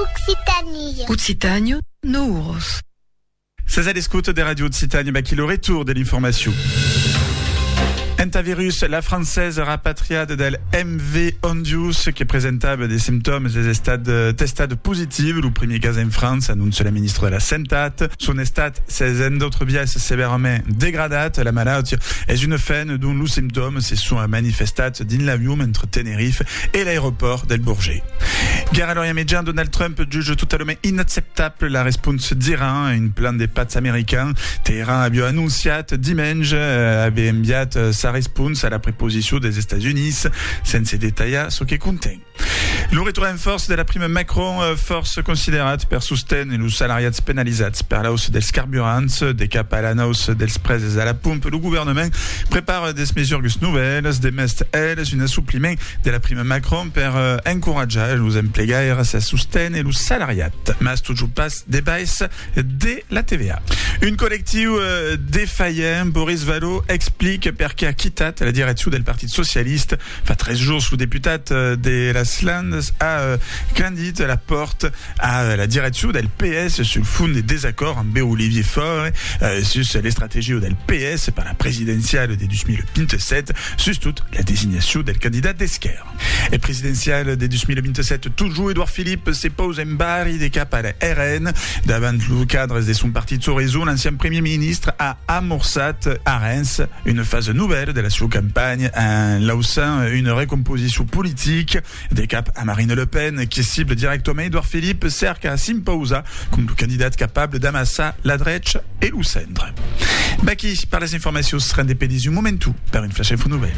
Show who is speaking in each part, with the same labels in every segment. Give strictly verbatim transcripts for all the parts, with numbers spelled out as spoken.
Speaker 1: Occitanie.
Speaker 2: Occitanie, Nouros.
Speaker 3: C'est à l'écoute des radios de Occitanie, bah, qui le retour de l'information. Entavirus, la française rapatriade del M V Ondius, qui est présentable des symptômes des stades testades positives. Le premier cas en France, annonce la ministre de la Santé. Son état s'est d'autres biais sévèrement dégradé. La maladie est une faine dont les symptômes se sont manifestés dans l'avion entre Tenerife et l'aéroport del Bourget. Guerre à l'Orient-Médian, Donald Trump juge totalement inacceptable la réponse d'Iran à une plan des pâtes américains. Téhéran a bien annoncé dimanche avait envié sa réponse à la préposition des États-Unis, sans se détailler ce qui contient. Le retour en force de la prime Macron, force considérate per sostenere los salariats penalitzats per la hausse dels carburants, des cap à la hausse dels preus à la pompe. Le gouvernement prépare des mesures nouvelles, des mestres, elles, un assoupliment de la prime Macron per encourager los emplegaires a sostenere los salariats. Mas toujours pas des baisses de la T V A. Une collective défaillant, Boris Vallaud explique perché a quittat la direction del Parti Socialiste. Fa treize jours sous députat de la Landes a euh, candit la porte à la direction del P S sur le fond des désaccords amb Olivier Faure euh, sur les stratégies del P S par la présidentielle de deux mille vingt-sept, sur toute la désignation del candidat d'Esquerre. Et présidentielle de deux mille vingt-sept, toujours Édouard Philippe se pose en barre des cap à la R N. Davant le cadre de son parti de réseau, l'ancien premier ministre a amorcé à Reims une phase nouvelle de la sua campagne en lançant une recomposition politique des cap à Marine Le Pen, qui cible directement Édouard Philippe, cerca à s'imposer comme le candidat capable d'amasser la droite et le centre. Baki, par les informations, sera des pédis du momentu, par une flash info nouvelle.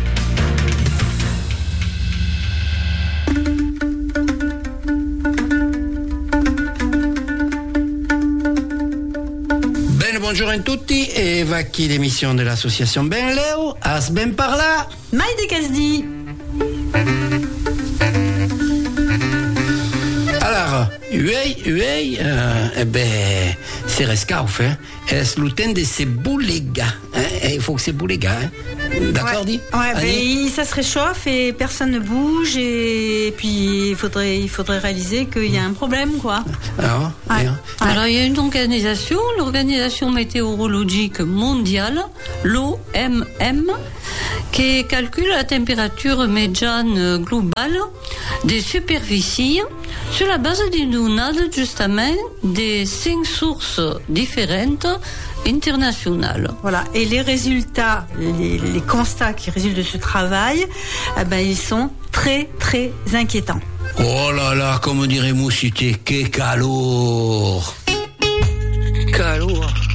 Speaker 4: Bene, buongiorno a tutti e va qui l'émission de l'association Ben Leo, as ben par là.
Speaker 5: Maï de Casdi.
Speaker 4: Alors, uei, uei, euh, eh ben, c'est rescauf, hein. Est-ce le temps de ces boulégas, hein. Il faut que c'est boulégas, hein. D'accord,
Speaker 5: ouais.
Speaker 4: dit?
Speaker 5: Ouais, ben, ça se réchauffe et personne ne bouge et puis il faudrait, il faudrait réaliser qu'il y a un problème, quoi.
Speaker 4: Alors,
Speaker 5: ouais.
Speaker 4: Bien.
Speaker 6: Ouais. Alors, il y a une organisation, l'Organisation météorologique mondiale, l'O M M, qui calcule la température médiane globale des superficies sur la base d'une données justement des cinq sources différentes internationales.
Speaker 5: Voilà. Et les résultats, les, les constats qui résultent de ce travail, eh ben, ils sont très, très inquiétants.
Speaker 4: Oh là là, comme dirait Moussité, que calor!
Speaker 2: Calor.